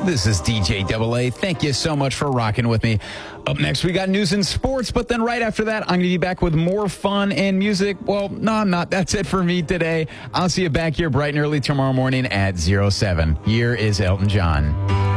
This is DJ AA. Thank you so much for rocking with me. Up next, we got news and sports, but then right after that, I'm going to be back with more fun and music. Well, no, I'm not. That's it for me today. I'll see you back here bright and early tomorrow morning at 07. Here is Elton John.